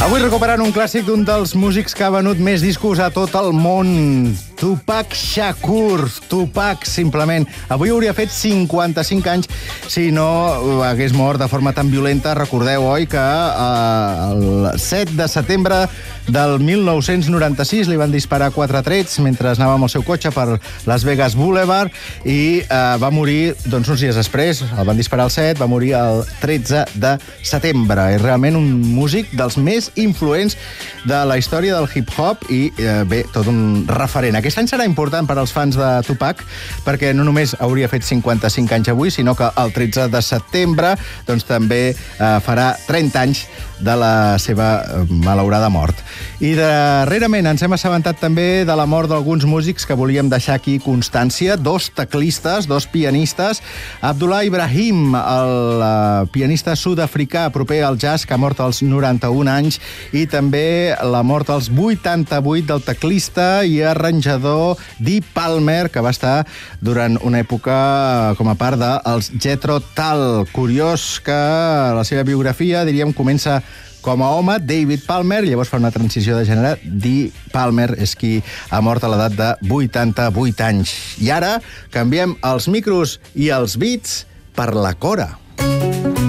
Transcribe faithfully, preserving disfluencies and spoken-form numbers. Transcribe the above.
Avui recuperant un clàssic d'un dels músics que ha venut més discos a tot el món, Tupac Shakur. Tupac, simplement. Avui hauria fet cinquanta-cinc anys si no hagués mort de forma tan violenta. Recordeu, oi, que eh, el set de setembre del mil nou-cents noranta-sis li van disparar quatre trets mentre anava amb el seu cotxe per Las Vegas Boulevard i eh, va morir doncs, uns dies després. El van disparar el set, va morir el tretze de setembre. És realment un músic dels més influents de la història del hip-hop i, eh, bé, tot un referent. Aquest any serà important per als fans de Tupac perquè no només hauria fet cinquanta-cinc anys avui, sinó que el tretze de setembre doncs, també eh, farà trenta anys de la seva eh, malaurada mort. I darrerament ens hem assabentat també de la mort d'alguns músics que volíem deixar aquí constància. Dos teclistes, dos pianistes. Abdullah Ibrahim, el uh, pianista sud-africà proper al jazz, que ha mort als noranta-un anys, i també la mort als vuitanta-vuit del teclista i arranjador Dee Palmer, que va estar durant una època com a part dels Jethro Tull. Curiós que la seva biografia, diríem, comença com a home, David Palmer, llavors fa una transició de gènere. Dee Palmer és qui ha mort a l'edat de vuitanta-vuit anys. I ara canviem els micros i els beats per la cora.